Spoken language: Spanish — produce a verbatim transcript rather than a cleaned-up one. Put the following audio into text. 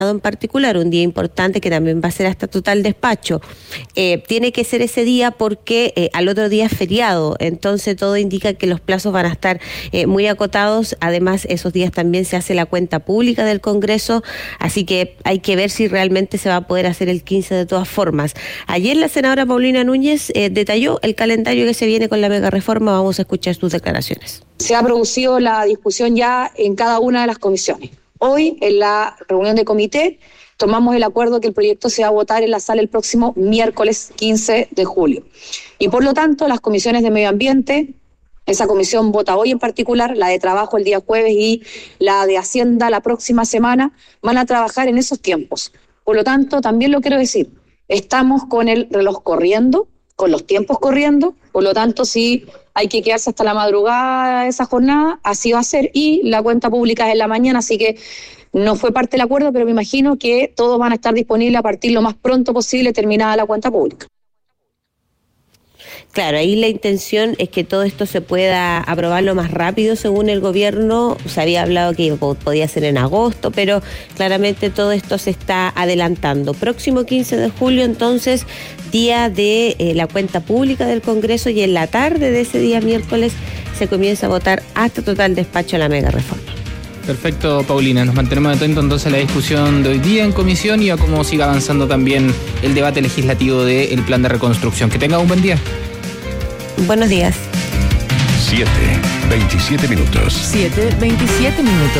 en particular, un día importante que también va a ser hasta total despacho. Eh, tiene que ser ese día porque eh, al otro día es feriado, entonces todo indica que los plazos van a estar eh, muy acotados. Además, esos días también se hace la cuenta pública del Congreso, así que hay que ver si realmente se va a poder hacer el quince de todas formas. Ayer la senadora Paulina Núñez eh, detalló el calendario que se viene con la mega reforma. Vamos a escuchar sus declaraciones. Se ha producido la discusión ya en cada una de las comisiones. Hoy, en la reunión de comité, tomamos el acuerdo que el proyecto se va a votar en la sala el próximo miércoles quince de julio. Y por lo tanto, las comisiones de medio ambiente, esa comisión vota hoy en particular, la de trabajo el día jueves y la de Hacienda la próxima semana, van a trabajar en esos tiempos. Por lo tanto, también lo quiero decir, estamos con el reloj corriendo, con los tiempos corriendo, por lo tanto, si hay que quedarse hasta la madrugada de esa jornada, así va a ser, y la cuenta pública es en la mañana, así que no fue parte del acuerdo, pero me imagino que todos van a estar disponibles a partir lo más pronto posible, terminada la cuenta pública. Claro, ahí la intención es que todo esto se pueda aprobar lo más rápido según el gobierno. Se había hablado que podía ser en agosto, pero claramente todo esto se está adelantando. Próximo quince de julio, entonces, día de eh, la cuenta pública del Congreso, y en la tarde de ese día miércoles se comienza a votar hasta total despacho la mega reforma. Perfecto, Paulina. Nos mantenemos atentos entonces a la discusión de hoy día en comisión y a cómo siga avanzando también el debate legislativo del plan de reconstrucción. Que tenga un buen día. Buenos días. siete, veintisiete minutos. siete, veintisiete minutos.